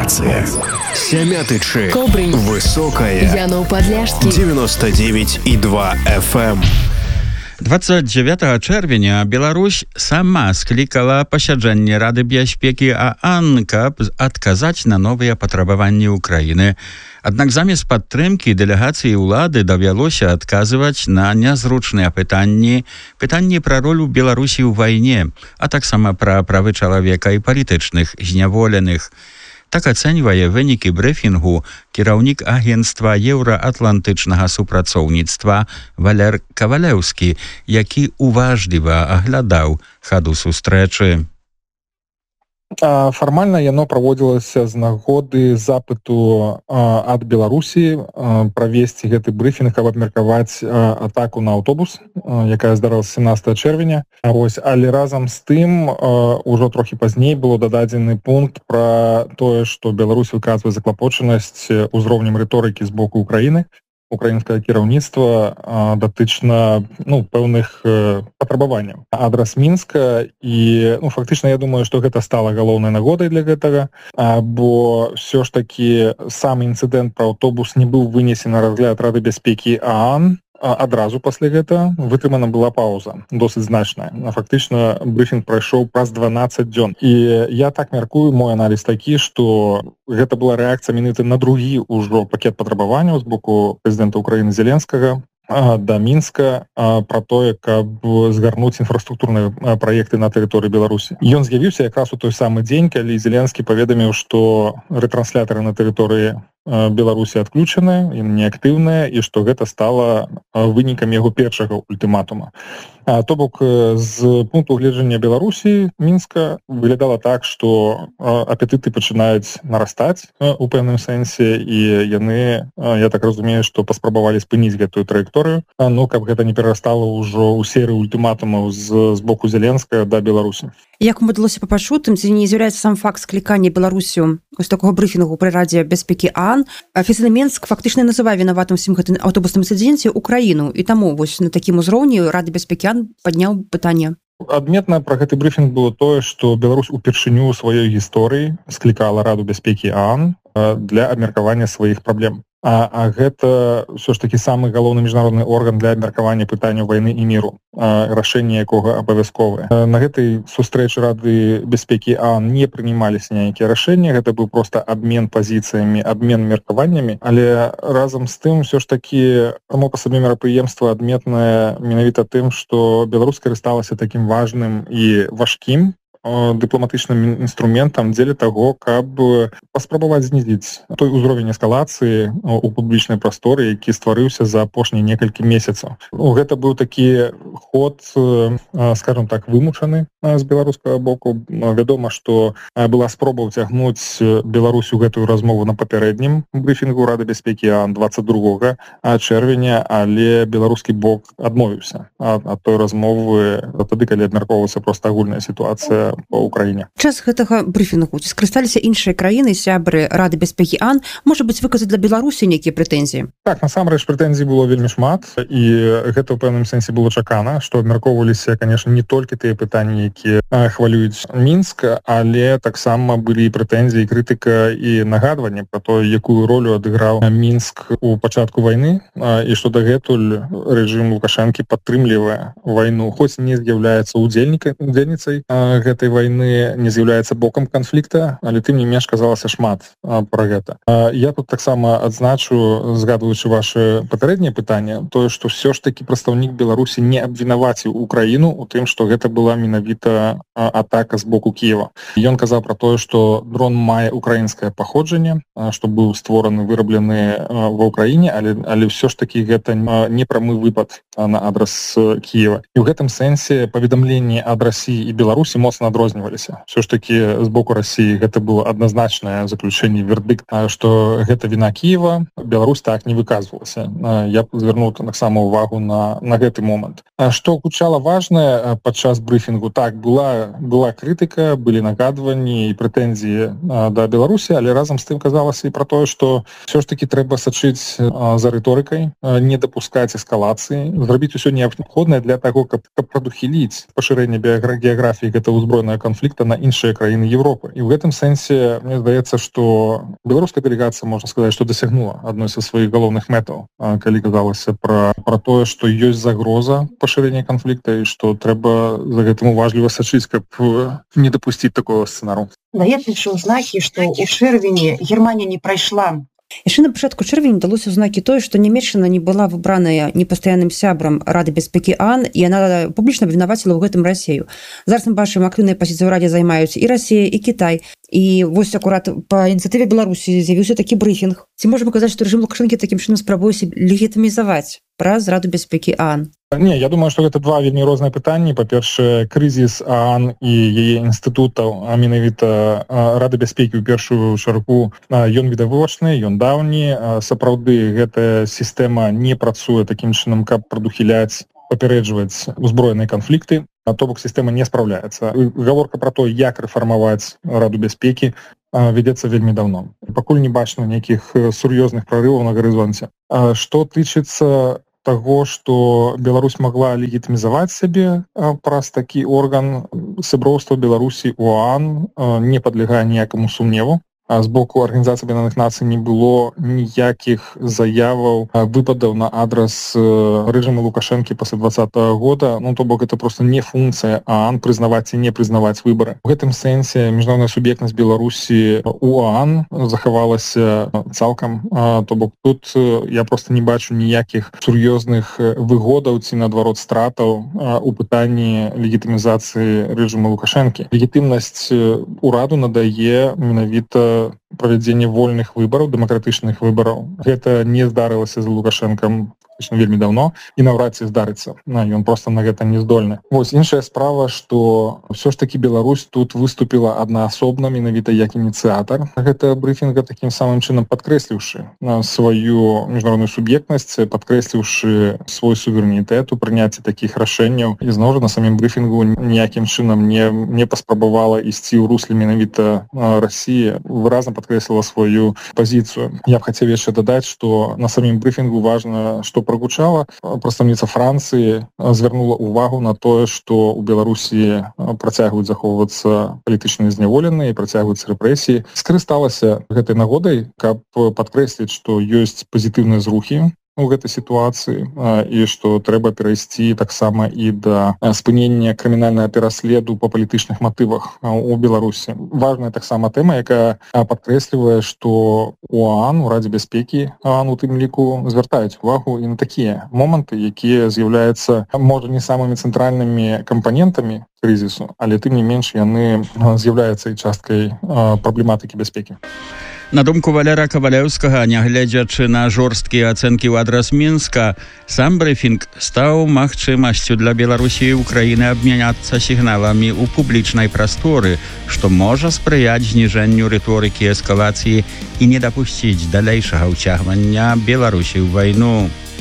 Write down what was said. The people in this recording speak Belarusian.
Інфармацыя. Сямятычы. Кобрынь. Высокая. Янов Падляшскі. 99,2 FM. 29 чэрвеня Беларусь сама склікала пасяджэнне Рады бяспекі ААН, каб адказаць на новыя патрабаванні Украіны. Аднак замест падтрымкі дэлегацыі ўлады давялося адказваць на нязручныя пытанні пра ролю Беларусі ў вайне, а таксама пра правы чалавека і палітычных зняволеных. Так ацэньвае вынікі брыфінгу кіраўнік агенцтва еўраатлантычнага супрацоўніцтва Валер Кавалеўскі, які уважліва аглядаў хаду сустрэчы. Фармальна яно праводзілася з нагоды запыту ад Беларусі правесці гэты брыфінг, каб абмеркаваць атаку на аўтобус, якая здарылася 17 чэрвеня. Але разам з тым ужо трохі пазней было дададзены пункт пра тое, што Беларусь выказвае заклапочанасць узроўнем рыторыкі з боку Украіны, украінскае кіраўніцтва датычна пэўных патрабаванняў адрас Мінска. І фактычна я думаю, што гэта стала галоўнай нагодай для гэтага, бо ўсё ж такі сам інцыдэнт пра аўтобус не быў вынесены на разгляд Рады бяспекі ААН. Адразу пасля гэта вытрымана была паўза, досыць значная. Фактычна брыфінг прайшоў праз 12 дзён. І я так мяркую, мой аналіз такі, што гэта была рэакцыя менавіта на другі ўжо пакет патрабаванняў з боку прэзідэнта Украіны Зеленскага да Мінска пра тое, каб згарнуць інфраструктурныя праекты на тэрыторыі Беларусі. Ён з'явіўся якраз у той самы дзень, калі Зеленскі паведаміў, што рэтранслятары на тэрыторыі Беларусі адключаны, неактыўныя, і што гэта стала вынікам яго першага ультыматума. То бок, з пункту гледжання Беларусі, Мінска выглядала так, што апетыты пачынаюць нарастаць у пэўным сэнсе, і яны, я так разумею, што паспрабавалі спыніць гэтую траекторыю, каб гэта не перарастала ўжо ў серыю ультыматумаў з боку Зеленскага да Беларусі. Як вам удалося пачуць, ці не з'яўляецца сам факт склікання Беларусю з такога брыфінгу пры Радзе бяспекі ААН? Афіцыйны Мінск фактычна называе вінаватым усім гэтым аўтобусным інцыдэнце Украіну, і таму вось на такім узроўні Рады бяспекі ААН падняў пытанне. Адметна пра гэты брыфінг было тое, што Беларусь упершыню ў сваёй гісторыі склікала Раду бяспекі ААН для абмеркавання сваіх праблем. А гэта ўсё ж такі самы галоўны міжнародны орган для абмеркавання пытанняў вайны і міру, рашэнне якога абавязковае. На гэтай сустрэчы Рады бяспекі ААН не прымаліся ніякія рашэнні, гэта быў проста абмен пазіцыямі, абмен меркаваннямі, але разам з тым ўсё ж такі само па сабе мерапрыемства адметнае менавіта тым, што Беларусь карысталася такім важным і важкім дыпламатычным інструментам дзеля таго, каб паспрабаваць знізіць той узровень эскалацыі у публічнай прасторы, які стварыўся за апошнія некалькі месяцаў. Гэта быў такі ход, скажем так, вымучаны з беларускага боку. Вядома, што была спроба ўцягнуць Беларусь у гэтую размову на папярэднім брыфінгу Рады бяспекі ААН 22 чэрвеня, але беларускі бок адмовіўся ад той размовы тады, калі абмяркоўвалася проста агульная сітуацыя па Украіне. Час гэтага брыфінгу ці скарысталіся іншыя краіны, сябры Рады бяспекі ААН, можа быць, выказаць для Беларусі нейкія прэтэнзіі? Так, насамрэч прэтэнзій было вельмі шмат, і гэта ў пэўным сэнсе было чакана, што абмяркоўваліся, канешне, не толькі тыя пытанні, якія хвалююць Мінск, але таксама былі і прэтэнзіі, крытыка і нагадванне пра то, якую ролю адыграў Мінск у пачатку вайны, і што дагэтуль рэжым Лукашэнкі падтрымлівае вайну, хоць не з'яўляецца удзельніцай гэтай вайны, не з'яўляецца бокам канфлікта, але тым не менш казалася шмат пра гэта. Я тут таксама адзначу, згадваючы ваше папярэдняе пытанне, тое, што ўсё ж такі прадстаўнік Беларусі не абвінаваціў Украіну у тым, што гэта была менавіта атака з боку Кіева. Ён казаў пра тое, што дрон мае украінскае паходжанне, што быў створаны, выраблены ва Ўкраіне, але ўсё ж такі гэта не прамы выпад на адрас Кіева. І ў гэтым сэнсе паведамленні ад Расіі і Беларусі моцна адрозніваліся. Все ж такі з боку Расіі гэта было адназначнае заключэнне, вердыкт, што гэта віна Кіева. Беларусь так не выказвалася. Я б звярнуў таксама увагу на гэты момант. Што гучала важнае падчас брыфінгу? Так, была крытыка, былі нагадванні і прэтэнзіі да Беларусі, але разам з тым казалася і пра тое, што все ж такі трэба сачыць за рыторыкай, не дапускаць эскалацыі, зрабіць усё неабходнае для таго, каб прадухіліць пашырэнне геаграфіі гэтага ўзброення узброенага канфлікта на іншыя краіны Европы. І ў гэтым сэнсе мне здаецца, што беларуская дэлегацыя, можна сказаць, што дасягнула адной са сваіх галоўных мэтаў, калі казалася пра тое, што ёсць загроза пашырэння канфлікта і што трэба за гэтым уважліва сачыць, каб не дапусціць такого сцэнару. Даецца ўзнакі, што ў чэрвені Германія не прайшла. Яшчэ на пачатку чэрвеня далося ўзнакі тое, што Нямецчына не была выбраная непастаянным сябрам Рады бяспекі ААН, і яна публічна абвінаваціла ў гэтым Расею. Зараз мы бачым, актыўныя пазіцыі ў Радзе займаюць і Расія, і Кітай. І вось акурат па ініцыятыве Беларусі з'явіўся такі брыфінг. Ці можам казаць, што рэжым Лукашэнкі такім чынам спрабуе сябе легітымізаваць праз Раду бяспекі ААН? Не, я думаю, што гэта два вельмі розныя пытанні. Па-першае, крызіс ААН і яе інстытутаў, а менавіта Рады бяспекі ў першую чаргу, ён відавочны, ён даўні. Сапраўды, гэтая сістэма не працуе такім чынам, каб прадухіляць, папярэджваць узброеныя канфлікты. То бок сістэма не спраўляецца. Гаворка пра то, як рэфармаваць Раду бяспекі, вядзецца вельмі даўно. Пакуль не бачна нейкіх сур'ёзных прарываў на гарызонце. Што тычыцца таго, што Беларусь магла легітымізаваць сябе праз такі орган, сяброўства Беларусі ў ААН не падлягае ніякаму сумневу. З боку Арганізацыі Аб'яднаных Нацый не было ніякіх заяваў, выпадаў на адрас рэжыму Лукашэнкі пасля 2020 года. То бок это просто не функцыя ААН прызнаваць і не прызнаваць выбары. У гэтым сэнсе міжнародная суб'ектнасць Беларусі ў ААН захавалася цалкам. То бок тут я просто не бачу ніякіх сур'ёзных выгодаў ці наадварот стратаў у пытанні легітымізацыі рэжыму Лукашэнкі. Легітымнасць ураду надае менавіта правядзенне вольных выбараў, дэмакратычных выбараў. Гэта не здарылася з Лукашэнкам вельмі даўно і наўрад ці здарыцца. Ён просто на гэта не здольны. Вось іншая справа, што ўсё ж такі Беларусь тут выступіла аднаасобна, менавіта як ініцыятар гэтага брыфінга, такім самым чынам падкрэсліўшы сваю міжнародную суб'ектнасць, падкрэсліўшы свой суверэнітэт у прыняцці такіх рашэнняў. І зноў жа на самім брыфінгу ніякім чынам не паспрабавала ісці ў русле менавіта Расія, выразна падкрэсліла сваю пазіцыю. Я б хацеў яшчэ дадаць, што на самім брыфінгу важна, што прагучала. Прадстаўніца Францыі звярнула ўвагу на тое, што ў Беларусі працягваюць захоўвацца палітычныя зняволеныя і працягваюцца рэпрэсіі. Скарысталася гэтай нагодай, каб падкрэсліць, што ёсць пазітыўныя зрухі у гэтай сітуацыі і што трэба перайсці таксама і да спынення крымінальнага пераследу па палітычных матывах у Беларусі. Важная таксама тэма, якая падкрэслівае, што у ААН, у Радзе бяспекі ААН у тым ліку звяртаюць увагу і на такія моманты, якія з'яўляюцца, можа, не самымі цэнтральнымі кампанентамі крызісу, але тым не менш яны з'яўляюцца і часткай праблематыкі бяспекі. На думку Валера Кавалеўскага, нягледзячы на жорсткія ацэнкі ў адрас Мінска, сам брыфінг стаў магчымасцю для Беларусі і Украіны абмяняцца сігналамі ў публічнай прасторы, што можа спрыяць зніжэнню рыторыкі эскалацыі і не дапусціць далейшага ўцягвання Беларусі ў вайну.